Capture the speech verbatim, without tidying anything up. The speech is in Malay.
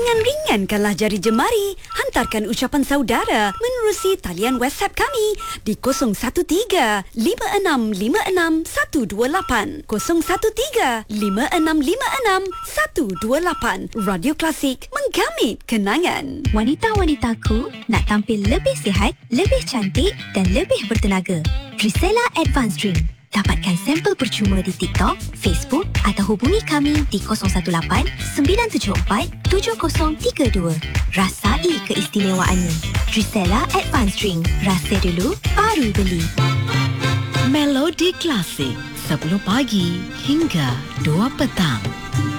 Ringan-ringankanlah jari jemari. Hantarkan ucapan saudara menerusi talian WhatsApp kami di kosong satu tiga lima enam lima enam satu dua lapan kosong satu tiga lima enam lima enam satu dua lapan. Radio Klasik, menggamit kenangan. Wanita-wanitaku nak tampil lebih sihat, lebih cantik dan lebih bertenaga. Drisela Advanced Drink. Dapatkan sampel percuma di TikTok, Facebook atau hubungi kami di kosong satu lapan sembilan tujuh empat tujuh kosong tiga dua. Rasai keistimewaannya. Drisela Advanced Drink. Rasa dulu, baru beli. Melodi Klasik, sepuluh pagi hingga dua petang.